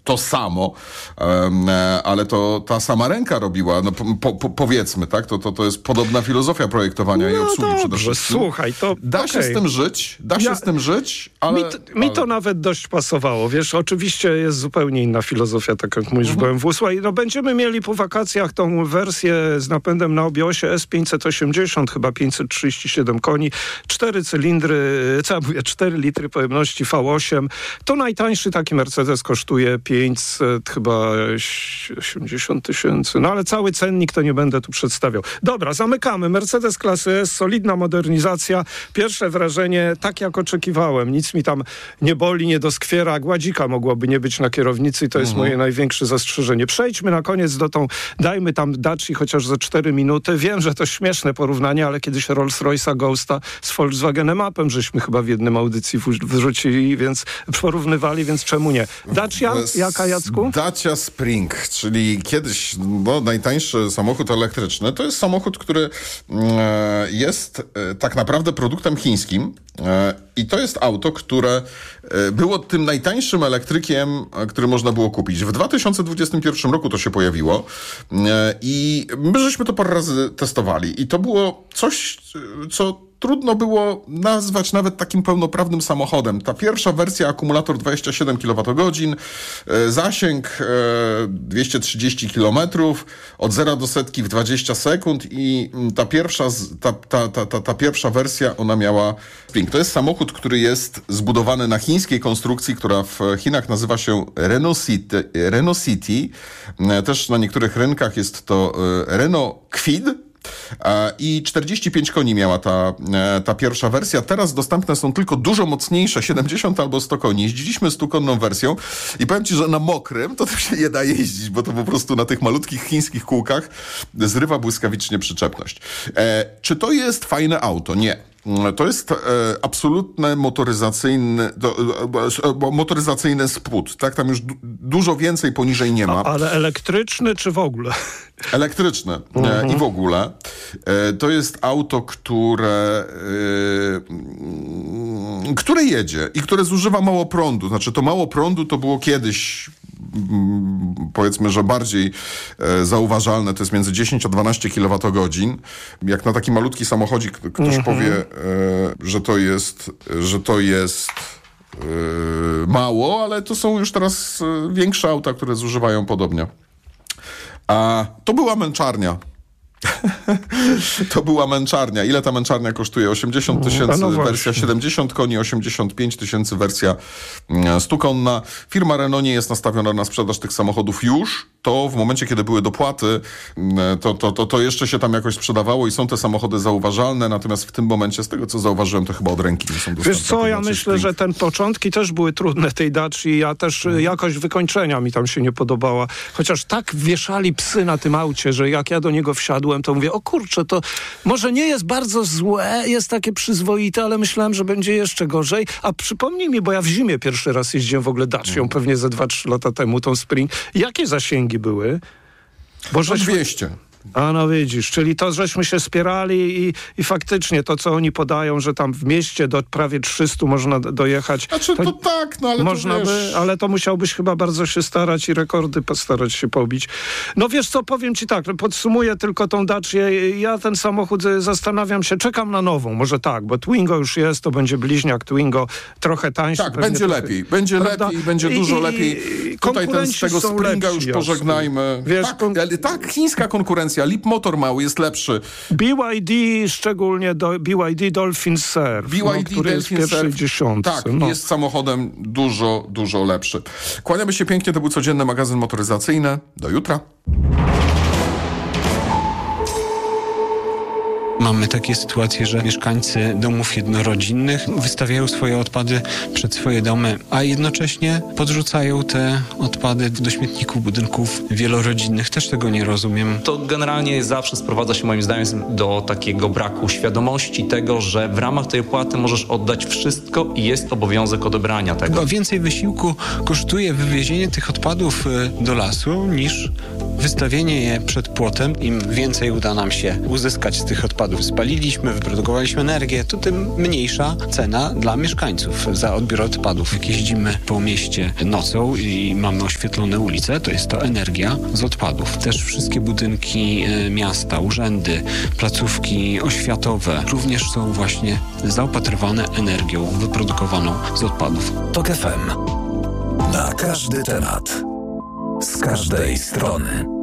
to samo, ale to ta sama ręka robiła, no powiedzmy, tak? To jest podobna filozofia projektowania i obsługi przede wszystkim. Słuchaj, to Da się z tym żyć, ale... Mi to nawet dość pasowało, wiesz, oczywiście jest zupełnie inna filozofia, tak jak mówisz w BMW. Słuchaj, no będziemy mieli po wakacjach tą wersję z napędem na obie osie S580, chyba 537 koni, 4 cylindry, 4 litry pojemności V8. To najtańszy taki Mercedes kosztuje 500 chyba 80 tysięcy, no ale cały cennik to nie będę tu przedstawiał. Dobra, zamykamy. Mercedes klasy S, solidna modernizacja. Pierwsze wrażenie, tak jak oczekiwałem. Nic mi tam nie boli, nie doskwiera. Gładzika mogłoby nie być na kierownicy i to jest moje największe zastrzeżenie. Przejdźmy na koniec dajmy tam Daci chociaż za 4 minuty. Wiem, że to śmieszne porównanie, ale kiedyś Rolls-Royce'a Ghosta z Volkswagenem Upem żeśmy chyba w jednym audycji wrzucili, więc porównywali, więc czemu nie? Dacia, jaka, Jacku? Dacia Spring, czyli kiedyś najtańszy samochód elektryczny. To jest samochód, który jest tak naprawdę produktem chińskim i to jest auto, które było tym najtańszym elektrykiem, który można było kupić. W 2021 roku to się pojawiło i my żeśmy to parę razy testowali i to było coś, co trudno było nazwać nawet takim pełnoprawnym samochodem. Ta pierwsza wersja, akumulator 27 kWh, zasięg 230 km, od 0 do setki w 20 sekund i ta pierwsza wersja, ona miała Spring. To jest samochód, który jest zbudowany na chińskiej konstrukcji, która w Chinach nazywa się Renault City. Też na niektórych rynkach jest to Renault Kwid. I 45 koni miała ta pierwsza wersja. Teraz dostępne są tylko dużo mocniejsze, 70 albo 100 koni. Jeździliśmy 100-konną wersją i powiem ci, że na mokrym to się nie da jeździć, bo to po prostu na tych malutkich chińskich kółkach zrywa błyskawicznie przyczepność. Czy to jest fajne auto? Nie. To jest absolutne motoryzacyjny spód. Tak? Tam już dużo więcej poniżej nie ma. Ale elektryczny czy w ogóle? Elektryczne i w ogóle. To jest auto, które jedzie i które zużywa mało prądu. Znaczy to mało prądu to było kiedyś, powiedzmy, że bardziej zauważalne. To jest między 10 a 12 kWh. Jak na taki malutki samochodzik ktoś powie, że to jest mało, ale to są już teraz większe auta, które zużywają podobnie. A to była męczarnia. To była męczarnia. Ile ta męczarnia kosztuje? 80 tysięcy wersja 70 koni, 85 tysięcy wersja 100-konna. Firma Renault nie jest nastawiona na sprzedaż tych samochodów już. To w momencie, kiedy były dopłaty, to jeszcze się tam jakoś sprzedawało i są te samochody zauważalne, natomiast w tym momencie, z tego co zauważyłem, to chyba od ręki nie są dostępne. Wiesz co, ja myślę, że ten początki też były trudne tej Daci. Ja też jakość wykończenia mi tam się nie podobała. Chociaż tak wieszali psy na tym aucie, że jak ja do niego wsiadłem, to mówię, o kurczę, to może nie jest bardzo złe, jest takie przyzwoite, ale myślałem, że będzie jeszcze gorzej. A przypomnij mi, bo ja w zimie pierwszy raz jeździłem w ogóle Dacią, pewnie ze 2-3 lata temu, tą Spring. Jakie zasięgi były? Bo 200. A no widzisz, czyli to, żeśmy się spierali i faktycznie to, co oni podają, że tam w mieście do prawie 300 można dojechać. Znaczy to tak, no ale można to wiesz... ale to musiałbyś chyba bardzo się starać i rekordy postarać się pobić. No wiesz co, powiem ci tak, podsumuję tylko tą Dacię. Ja ten samochód zastanawiam się, czekam na nową, może tak, bo Twingo już jest, to będzie bliźniak Twingo, trochę tańszy. Tak, będzie lepiej, będzie dużo lepiej. Tutaj z tego Springa już pożegnajmy. Wiesz, tak, chińska konkurencja. Leapmotor mały jest lepszy. BYD, szczególnie BYD Dolphin Surf, który jest w pierwszej dziesiątce. Tak, jest samochodem dużo lepszy. Kłaniamy się pięknie, to był codzienny magazyn motoryzacyjny. Do jutra. Mamy takie sytuacje, że mieszkańcy domów jednorodzinnych wystawiają swoje odpady przed swoje domy, a jednocześnie podrzucają te odpady do śmietników budynków wielorodzinnych. Też tego nie rozumiem. To generalnie zawsze sprowadza się moim zdaniem do takiego braku świadomości tego, że w ramach tej opłaty możesz oddać wszystko i jest obowiązek odebrania tego. Więcej wysiłku kosztuje wywiezienie tych odpadów do lasu niż wystawienie je przed płotem, im więcej uda nam się uzyskać z tych odpadów. Spaliliśmy, wyprodukowaliśmy energię, to tym mniejsza cena dla mieszkańców za odbiór odpadów. Jak jeździmy po mieście nocą i mamy oświetlone ulice, to jest to energia z odpadów. Też wszystkie budynki miasta, urzędy, placówki oświatowe również są właśnie zaopatrywane energią wyprodukowaną z odpadów. TOK FM. Na każdy temat. Z każdej strony.